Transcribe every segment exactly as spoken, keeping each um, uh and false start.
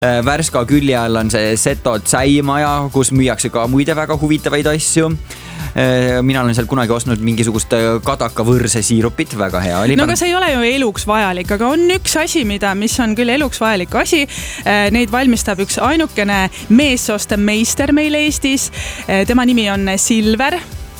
Värska külje all on see Seto Tsäimaja, kus müüakse ka muide väga huvitavaid asju. Mina olen seal kunagi ostnud mingisugust kadaka võrse siirupit, väga hea oli. No aga see ei ole ju eluks vajalik, aga on üks asi, mida, mis on küll eluks vajalik asi. Neid valmistab üks ainukene meessooste meister meil Eestis. Tema nimi on Silver.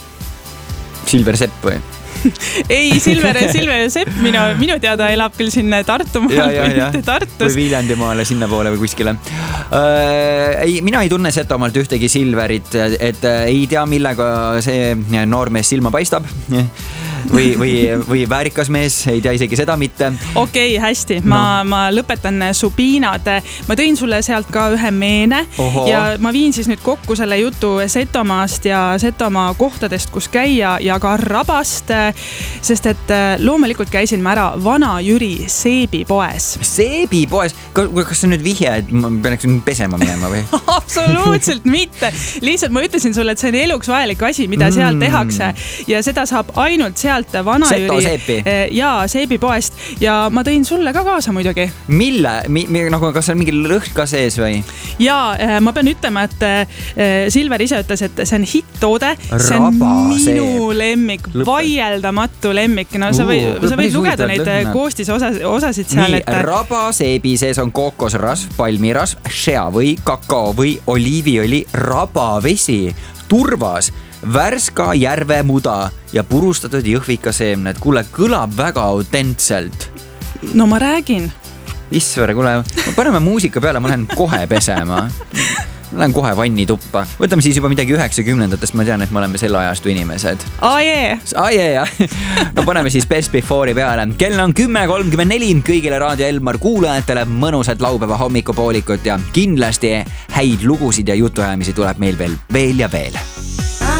Silver Sepp või? Ei, Silver, Silver Sepp minu, minu teada elab küll sinna Tartumaal ja, ja, ja. või mitte Tartus. Või Viljandimaale sinna poole või kuskile. Äh, ei, mina ei tunne Setomaalt ühtegi Silverit, et ei tea, millega see noormees silma paistab. Või, või, või väärikas mees, ei tea isegi seda mitte. Okei, okay, hästi. Ma, no. ma lõpetan su piinad. Ma tõin sulle sealt ka ühe meene. Oho. Ja ma viin siis nüüd kokku selle jutu Setomaast ja Setomaa kohtadest, kus käia ja ka Rabast. Sest et loomulikult käisin ma ära Vana Jüri seebipoes. Seebipoes? Kas see on nüüd vihje, et ma peaks pesema minema või? Absoluutselt mitte. Lihtsalt ma ütlesin sulle, et see on eluks vajalik asi, mida seal mm. tehakse. Ja seda saab ainult sealt Vana Seto Jüri seepi. Ja seebipoest. Ja ma tõin sulle ka kaasa muidugi. Mille? Mi, nagu, kas on mingi lõhk ka sees või? Ja ma pean ütlema, et Silver ise ütles, et see on hitt-toode. See on Raba minu seep. lemmik, Lõppe. vaieldamatu lemmik. No sa võid, uh, sa võid lugeda neid lõhna. koostis osa, osasid seal. Nii, et... raba seebi sees on kookosrasv, palmirasv, shea või kakao või oliiviõli, rabavesi, turvas, Värska järve muda ja purustatud jõhvika seemned. Kuule, kõlab väga autentselt. No ma räägin. Issvere, kuule, paneme muusika peale, ma lähen kohe pesema. Ma lähen kohe vanni tuppa. Võtame siis juba midagi üheksakümnendatest, ma tean, et me oleme selle ajastu inimesed. Ah, jee. Ah, jee, jah. No paneme siis Best Before'i peale. Kell on kümme kolmkümmend neli, kõigile Raadio Elmar kuulajatele mõnusat laupäeva hommikupoolikut ja kindlasti häid lugusid ja jutuajamisi tuleb meil veel, veel ja veel.